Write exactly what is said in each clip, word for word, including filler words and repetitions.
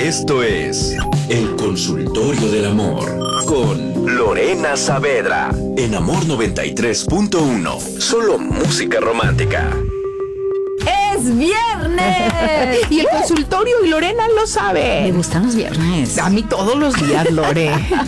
Esto es El Consultorio del Amor con Lorena Saavedra en Amor noventa y tres punto uno. Solo música romántica. ¡Es viernes! Y el consultorio, y Lorena lo sabe. Me gustan los viernes. A mí todos los días, Lore.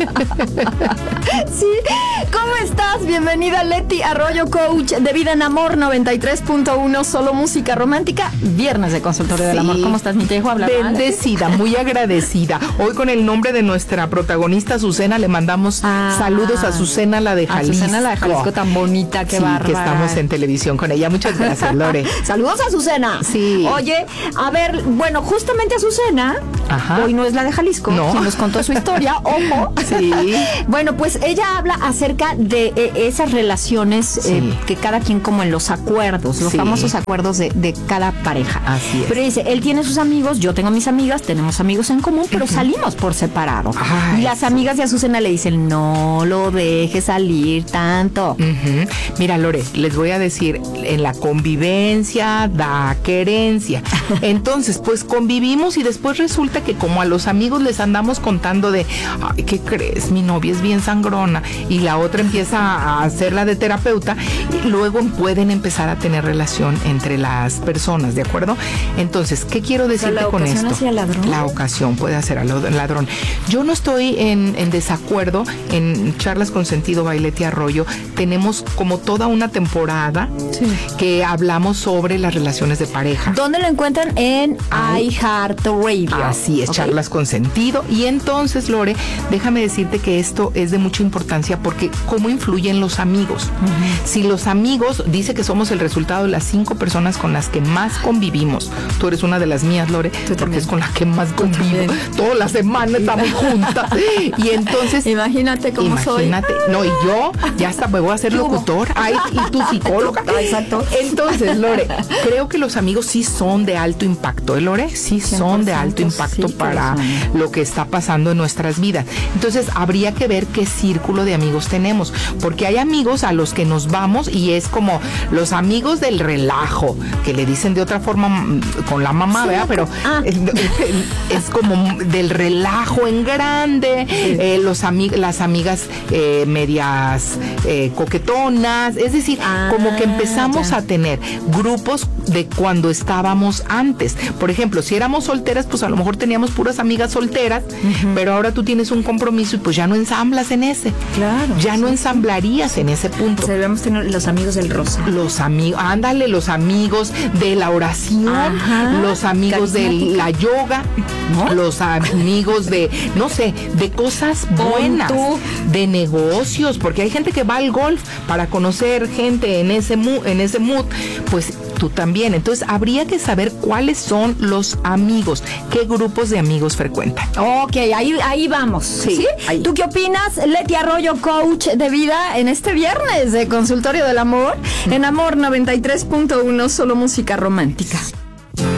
Sí. ¿Cómo estás? Bienvenida, Leti Arroyo, coach de vida en Amor noventa y tres punto uno, solo música romántica. Viernes de Consultorio sí. del Amor. ¿Cómo estás, mi tejo? ¿Habla Bendecida, mal? Muy agradecida. Hoy con el nombre de nuestra protagonista, Azucena, le mandamos ah, saludos a Azucena, la de Jalisco. Azucena, la de Jalisco, tan bonita, qué sí, bárbara. Que estamos en televisión con ella. Muchas gracias, Lore. Saludos a Azucena. Sí. Oye, a ver, bueno, justamente Azucena, Ajá. hoy no es la de Jalisco, no. quien nos contó su historia, ojo. Sí. Bueno, pues ella habla acerca de eh, esas relaciones sí. eh, que cada quien, como en los acuerdos, los sí. famosos acuerdos de, de cada pareja. Así es. Pero dice, él tiene sus amigos, yo tengo mis amigas, tenemos amigos en común, pero uh-huh. salimos por separado. Ay, y las sí. amigas de Azucena le dicen, no lo dejes salir tanto. Uh-huh. Mira, Lore, les voy a decir, en la convivencia da querencia. Entonces, pues convivimos y después resulta que como a los amigos les andamos contando de, ay, ¿qué crees? Mi novia es bien sangrona, y la otra empieza a hacerla de terapeuta, y luego pueden empezar a tener relación entre las personas, ¿de acuerdo? Entonces, ¿qué quiero decirte la con esto? Hacia el ladrón. La ocasión puede hacer al ladrón. Yo no estoy en, en desacuerdo. En Charlas con Sentido, Baileti Arroyo, tenemos como toda una temporada sí. que hablamos sobre las relaciones de pareja. ¿Dónde lo encuentran? En iHeartRadio. Así es, okay. Charlas con Sentido. Y entonces, Lore, déjame decirte que esto es de mucha importancia porque cómo influyen los amigos. Uh-huh. Si los amigos, dice que somos el resultado de las cinco personas con las que más convivimos. Tú eres una de las mías, Lore, Tú porque también. Es con la que más convivo. Toda la semana estamos juntas. Y entonces... Imagínate cómo imagínate, soy. No, y yo ya hasta me voy a hacer locutor. Ay, y tu psicóloga. Exacto. Entonces, Lore, creo que los amigos sí son de alto impacto, ¿eh, Lore? Sí son de alto impacto sí, para lo que está pasando en nuestras vidas. Entonces, habría que ver qué círculo de amigos tenemos, porque hay amigos a los que nos vamos y es como los amigos del relajo, que le dicen de otra forma con la mamá, sí, ¿verdad? Pero ah. es, es como del relajo en grande, sí. eh, los amig- las amigas eh, medias eh, coquetonas, es decir, ah, como que empezamos ya. a tener grupos de cuando estábamos antes. Por ejemplo, si éramos solteras, pues a lo mejor teníamos puras amigas solteras, uh-huh. pero ahora tú tienes un compromiso y pues ya no ensamblas en ese. Claro. Ya sí. no ensamblarías en ese punto. Pues debemos tener los amigos del rosa. Los amigos, ándale, los amigos de la oración, Ajá. los amigos de la yoga, ¿no? Los amigos de, no sé, de cosas buenas, de negocios, porque hay gente que va al golf para conocer gente en ese mood, en ese mood, pues tú también. Entonces habría que saber cuáles son los amigos, qué grupos de amigos frecuentan. Ok, ahí, ahí vamos. Sí. ¿Sí? Ahí. ¿Tú qué opinas, Leti Arroyo, coach de vida, en este viernes de Consultorio del Amor? En Amor noventa y tres punto uno, solo música romántica.